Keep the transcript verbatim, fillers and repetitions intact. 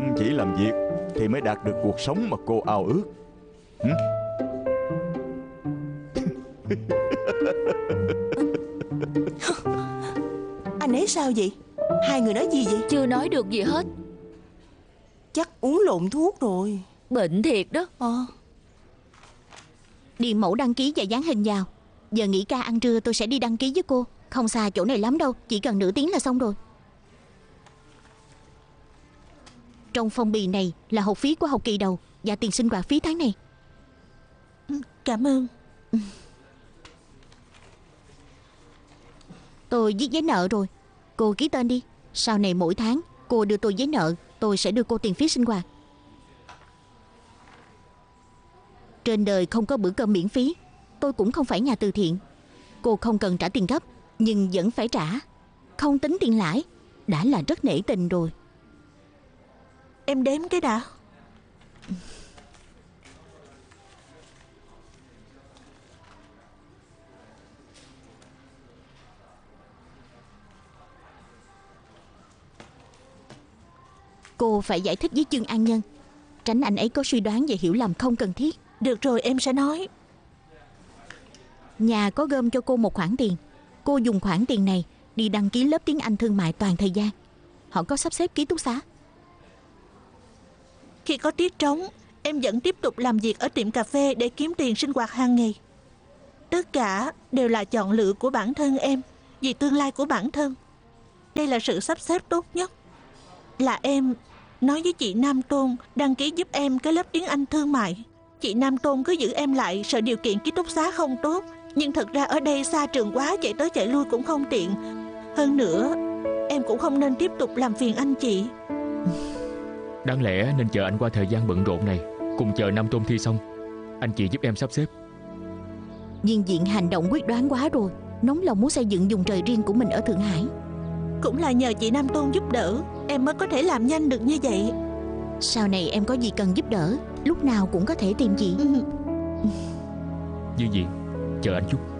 chăm chỉ làm việc thì mới đạt được cuộc sống mà cô ao ước. Hử? Anh ấy sao vậy? Hai người nói gì vậy? Chưa nói được gì hết. Chắc uống lộn thuốc rồi. Bệnh thiệt đó. Ờ. Điền mẫu đăng ký và dán hình vào. Giờ nghỉ ca ăn trưa tôi sẽ đi đăng ký với cô. Không xa chỗ này lắm đâu, chỉ cần nửa tiếng là xong rồi. Trong phong bì này là học phí của học kỳ đầu và tiền sinh hoạt phí tháng này. Cảm ơn. Tôi viết giấy nợ rồi. Cô ký tên đi. Sau này mỗi tháng cô đưa tôi giấy nợ, tôi sẽ đưa cô tiền phí sinh hoạt. Trên đời không có bữa cơm miễn phí. Tôi cũng không phải nhà từ thiện. Cô không cần trả tiền gấp, nhưng vẫn phải trả. Không tính tiền lãi, đã là rất nể tình rồi. Em đếm cái đã. Cô phải giải thích với Chương An Nhân, tránh anh ấy có suy đoán và hiểu lầm không cần thiết. Được rồi, em sẽ nói. Nhà có gom cho cô một khoản tiền. Cô dùng khoản tiền này đi đăng ký lớp tiếng Anh thương mại toàn thời gian. Họ có sắp xếp ký túc xá. Khi có tiết trống, em vẫn tiếp tục làm việc ở tiệm cà phê để kiếm tiền sinh hoạt hàng ngày. Tất cả đều là chọn lựa của bản thân em, vì tương lai của bản thân. Đây là sự sắp xếp tốt nhất. Là em nói với chị Nam Tôn đăng ký giúp em cái lớp tiếng Anh thương mại. Chị Nam Tôn cứ giữ em lại, sợ điều kiện ký túc xá không tốt. Nhưng thật ra ở đây xa trường quá, chạy tới chạy lui cũng không tiện. Hơn nữa, em cũng không nên tiếp tục làm phiền anh chị. Đáng lẽ nên chờ anh qua thời gian bận rộn này, cùng chờ Nam Tôn thi xong, anh chị giúp em sắp xếp. Viên Diện hành động quyết đoán quá rồi, nóng lòng muốn xây dựng vùng trời riêng của mình ở Thượng Hải. Cũng là nhờ chị Nam Tôn giúp đỡ, em mới có thể làm nhanh được như vậy. Sau này em có gì cần giúp đỡ, lúc nào cũng có thể tìm chị. Như Diện, chờ anh chút.